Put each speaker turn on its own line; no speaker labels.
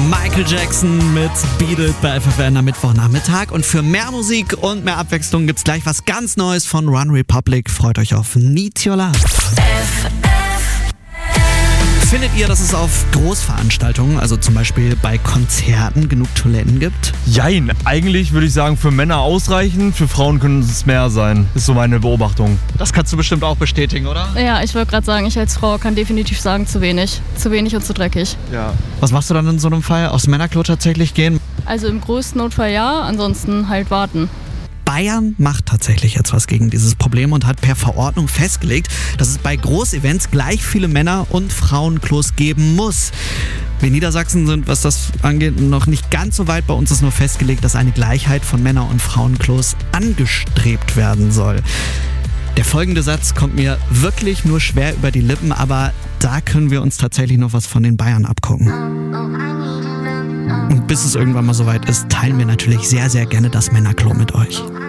Michael Jackson mit Beat It bei FFN am Mittwochnachmittag. Und für mehr Musik und mehr Abwechslung gibt's gleich was ganz Neues von One Republic. Freut euch auf Need Your Love. Findet ihr, dass es auf Großveranstaltungen, also zum Beispiel bei Konzerten, genug Toiletten gibt?
Jein, eigentlich würde ich sagen, für Männer ausreichen, für Frauen können es mehr sein. Ist so meine Beobachtung.
Das kannst du bestimmt auch bestätigen, oder?
Ja, ich wollte gerade sagen, ich als Frau kann definitiv sagen, zu wenig. Zu wenig und zu dreckig.
Ja.
Was machst du dann in so einem Fall? Aufs Männerklo tatsächlich gehen?
Also im größten Notfall ja, ansonsten halt warten.
Bayern macht tatsächlich jetzt was gegen dieses Problem und hat per Verordnung festgelegt, dass es bei Großevents gleich viele Männer- und Frauenklos geben muss. Wir in Niedersachsen sind, was das angeht, noch nicht ganz so weit. Bei uns ist nur festgelegt, dass eine Gleichheit von Männer- und Frauenklos angestrebt werden soll. Der folgende Satz kommt mir wirklich nur schwer über die Lippen, aber da können wir uns tatsächlich noch was von den Bayern abgucken. Und bis es irgendwann mal soweit ist, teilen wir natürlich sehr, sehr gerne das Männerklo mit euch.